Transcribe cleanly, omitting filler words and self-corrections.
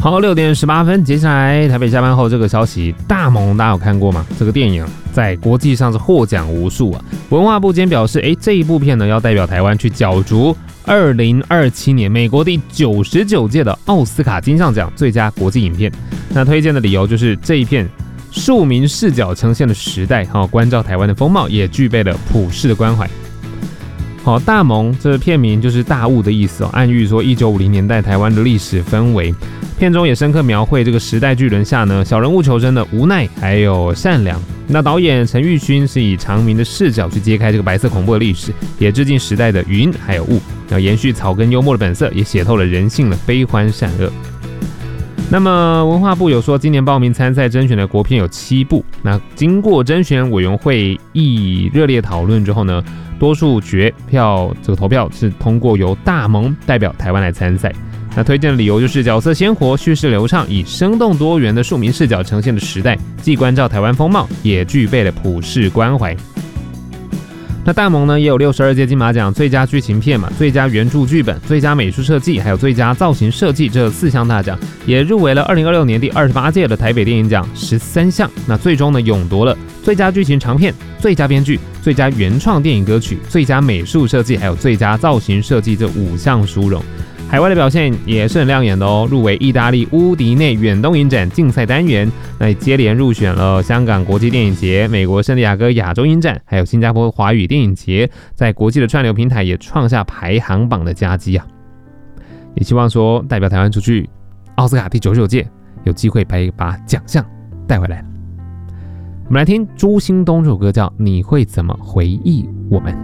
好，6点18分，接下来台北下班后这个消息，大萌大家有看过吗？这个电影在国际上是获奖无数啊。文化部今天表示，这一部片呢要代表台湾去角逐2027年美国第99届的奥斯卡金像奖最佳国际影片。那推荐的理由就是这一片庶民视角呈现的时代，关照台湾的风貌，也具备了普世的关怀。好，大萌这片名就是大雾的意思暗喻说1950年代台湾的历史氛围。片中也深刻描绘这个时代巨轮下呢，小人物求生的无奈还有善良。那导演陈玉勋是以常民的视角去揭开这个白色恐怖的历史，也致敬时代的云还有雾，要延续草根幽默的本色，也写透了人性的悲欢善恶。那么文化部有说，今年报名参赛甄选的国片有7部。那经过甄选委员会热烈讨论之后呢，多数决票这个投票是通过由大萌代表台湾来参赛。那推荐的理由就是角色鲜活，叙事流畅，以生动多元的庶民视角呈现的时代，既关照台湾风貌，也具备了普世关怀。那大萌呢也有62届金马奖最佳剧情片嘛、最佳原著剧本、最佳美术设计，还有最佳造型设计这4项大奖，也入围了2026年第28届的台北电影奖13项。那最终呢勇夺了最佳剧情长片、最佳编剧、最佳原创电影歌曲、最佳美术设计，还有最佳造型设计这5项殊荣。海外的表现也是很亮眼的入围意大利乌迪内远东影展竞赛单元，那接连入选了香港国际电影节、美国圣地亚哥亚洲影展，还有新加坡华语电影节，在国际的串流平台也创下排行榜的佳绩啊！也希望说代表台湾出去奥斯卡第99届，有机会把奖项带回来。我们来听朱兴东这首歌叫《你会怎么回忆我们》。